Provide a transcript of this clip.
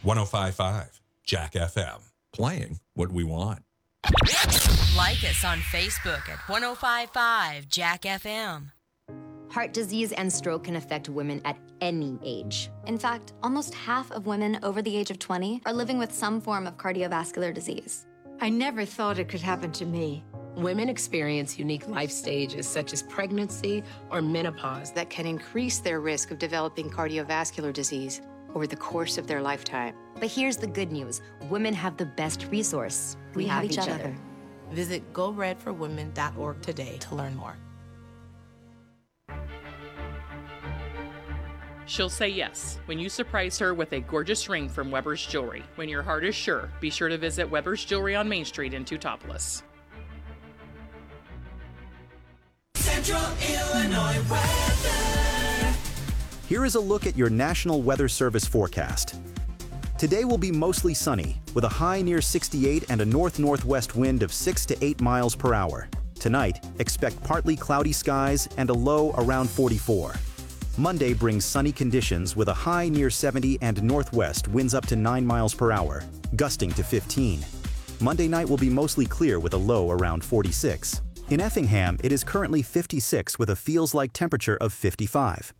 105.5 Jack FM. Playing what we want. Like us on Facebook at 105.5 Jack FM. Heart disease and stroke can affect women at any age. In fact, almost half of women over the age of 20 are living with some form of cardiovascular disease. I never thought it could happen to me. Women experience unique life stages such as pregnancy or menopause that can increase their risk of developing cardiovascular disease over the course of their lifetime. But here's the good news. Women have the best resource. We have each other. Visit GoRedForWomen.org today to learn more. She'll say yes when you surprise her with a gorgeous ring from Weber's Jewelry. When your heart is sure, be sure to visit Weber's Jewelry on Main Street in Teutopolis. Central Illinois weather. Here is a look at your National Weather Service forecast. Today will be mostly sunny, with a high near 68 and a north-northwest wind of 6 to 8 miles per hour. Tonight, expect partly cloudy skies and a low around 44. Monday brings sunny conditions with a high near 70 and northwest winds up to 9 miles per hour, gusting to 15. Monday night will be mostly clear with a low around 46. In Effingham, it is currently 56 with a feels-like temperature of 55.